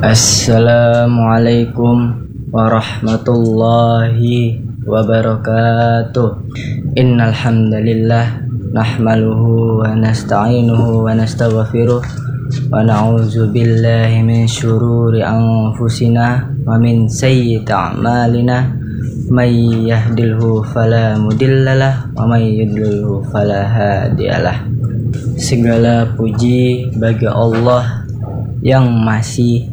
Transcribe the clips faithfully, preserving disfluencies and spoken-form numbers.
Assalamualaikum warahmatullahi wabarakatuh. Innal hamdalillah nahmaluhu wa nasta'inuhu wa nastaghfiruh wa na'udzu billahi min syururi anfusina wa min sayyiati a'malina. May yahdihillahu fala mudhillalah wa may yudlilhu fala hadiyalah. Segala puji bagi Allah yang masih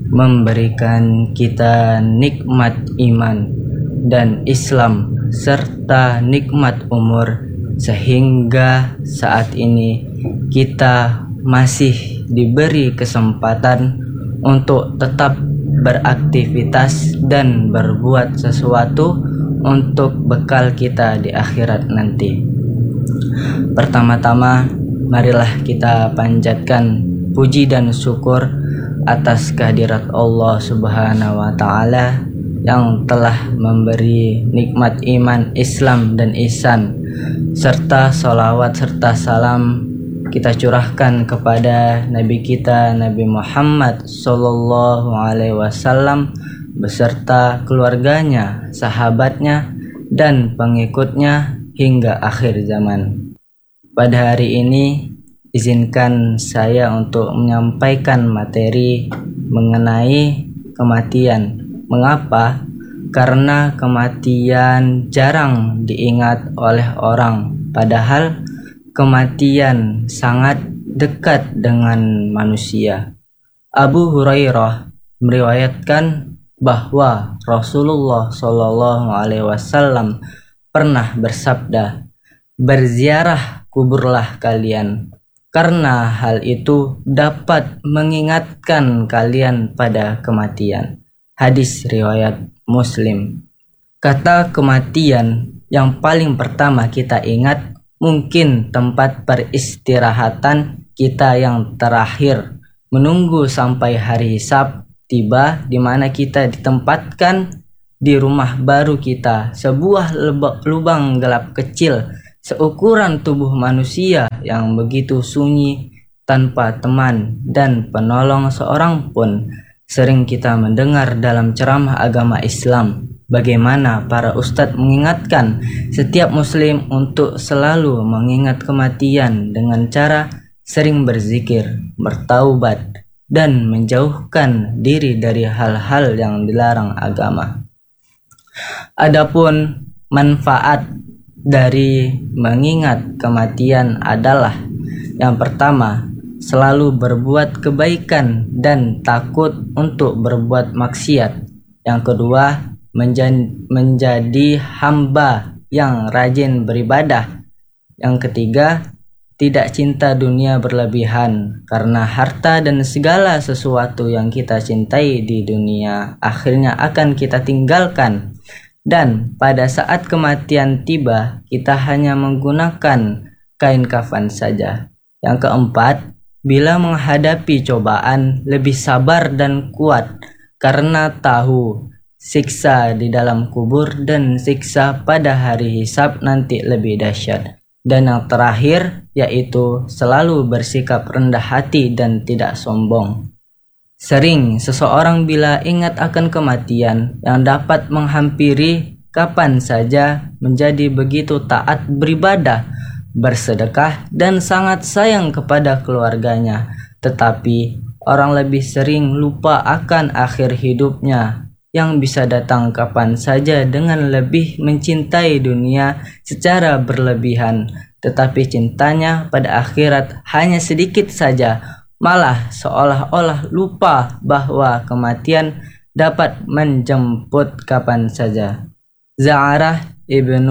memberikan kita nikmat iman dan Islam serta nikmat umur, sehingga saat ini kita masih diberi kesempatan untuk tetap beraktivitas dan berbuat sesuatu untuk bekal kita di akhirat nanti. Pertama-tama, marilah kita panjatkan puji dan syukur atas kehadirat Allah Subhanahu wa Ta'ala yang telah memberi nikmat iman, Islam dan ihsan, serta salawat serta salam kita curahkan kepada Nabi kita Nabi Muhammad Sallallahu Alaihi Wasallam beserta keluarganya, sahabatnya dan pengikutnya hingga akhir zaman. Pada hari ini izinkan saya untuk menyampaikan materi mengenai kematian. Mengapa? Karena kematian jarang diingat oleh orang, padahal kematian sangat dekat dengan manusia. Abu Hurairah meriwayatkan bahwa Rasulullah Shallallahu Alaihi Wasallam pernah bersabda, "Berziarah kuburlah kalian, karena hal itu dapat mengingatkan kalian pada kematian." Hadis riwayat Muslim. Kata kematian yang paling pertama kita ingat mungkin tempat peristirahatan kita yang terakhir, menunggu sampai hari hisab tiba, di mana kita ditempatkan di rumah baru kita, sebuah lubang gelap kecil seukuran tubuh manusia yang begitu sunyi, tanpa teman dan penolong seorang pun. Sering kita mendengar dalam ceramah agama Islam bagaimana para ustadz mengingatkan setiap muslim untuk selalu mengingat kematian dengan cara sering berzikir, bertaubat, dan menjauhkan diri dari hal-hal yang dilarang agama. Adapun manfaat dari mengingat kematian adalah yang pertama, selalu berbuat kebaikan dan takut untuk berbuat maksiat. Yang kedua, menjadi, menjadi hamba yang rajin beribadah. Yang ketiga, tidak cinta dunia berlebihan, karena harta dan segala sesuatu yang kita cintai di dunia akhirnya akan kita tinggalkan. Dan pada saat kematian tiba, kita hanya menggunakan kain kafan saja. Yang keempat, bila menghadapi cobaan, lebih sabar dan kuat, karena tahu siksa di dalam kubur dan siksa pada hari hisab nanti lebih dahsyat. Dan yang terakhir, yaitu selalu bersikap rendah hati dan tidak sombong. Sering seseorang bila ingat akan kematian yang dapat menghampiri kapan saja, menjadi begitu taat beribadah, bersedekah, dan sangat sayang kepada keluarganya. Tetapi orang lebih sering lupa akan akhir hidupnya yang bisa datang kapan saja dengan lebih mencintai dunia secara berlebihan. Tetapi cintanya pada akhirat hanya sedikit saja, malah seolah-olah lupa bahwa kematian dapat menjemput kapan saja. Za'arah ibnu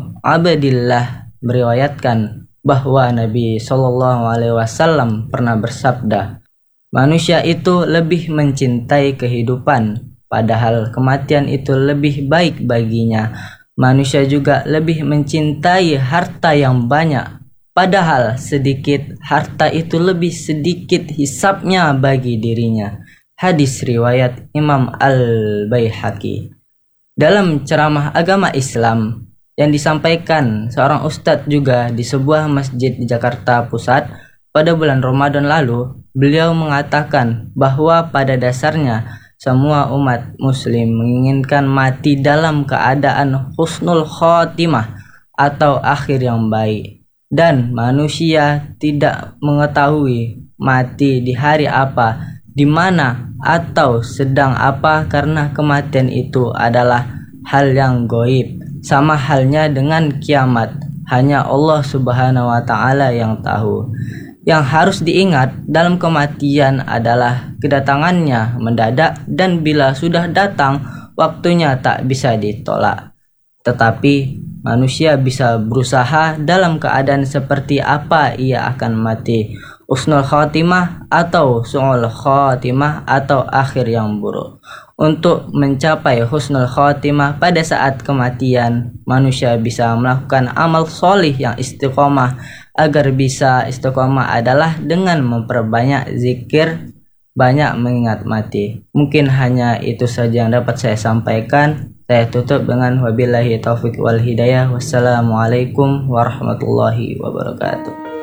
Abdillah meriwayatkan bahwa Nabi Shallallahu Alaihi Wasallam pernah bersabda, manusia itu lebih mencintai kehidupan, padahal kematian itu lebih baik baginya. Manusia juga lebih mencintai harta yang banyak, padahal sedikit harta itu lebih sedikit hisabnya bagi dirinya. Hadis riwayat Imam Al-Baihaqi. Dalam ceramah agama Islam yang disampaikan seorang ustadz juga di sebuah masjid di Jakarta Pusat pada bulan Ramadan lalu, beliau mengatakan bahwa pada dasarnya semua umat muslim menginginkan mati dalam keadaan husnul khotimah atau akhir yang baik, dan manusia tidak mengetahui mati di hari apa, di mana, atau sedang apa, karena kematian itu adalah hal yang gaib. Sama halnya dengan kiamat, hanya Allah Subhanahu wa Ta'ala yang tahu. Yang harus diingat dalam kematian adalah kedatangannya mendadak, dan bila sudah datang, waktunya tak bisa ditolak. Tetapi manusia bisa berusaha dalam keadaan seperti apa ia akan mati, husnul khotimah atau su'ul khotimah atau akhir yang buruk. Untuk mencapai husnul khotimah pada saat kematian, manusia bisa melakukan amal solih yang istiqomah. Agar bisa istiqomah adalah dengan memperbanyak zikir, banyak mengingat mati. Mungkin hanya itu saja yang dapat saya sampaikan. Saya tutup dengan wabillahi taufiq wal hidayah. Wassalamualaikum warahmatullahi wabarakatuh.